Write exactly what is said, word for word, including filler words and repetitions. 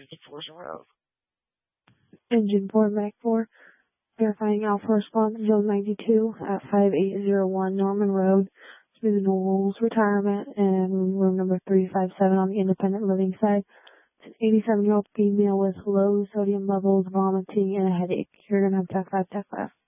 fifty-four Road. Engine four, Mac four. Verifying Alpha response zone ninety-two at five eight zero one Norman Road. Smooth Knowles Retirement and room number three five seven on the independent living side. It's an eighty-seven-year-old female with low sodium levels, vomiting, and a headache. You're going to have Tech five, Tech five.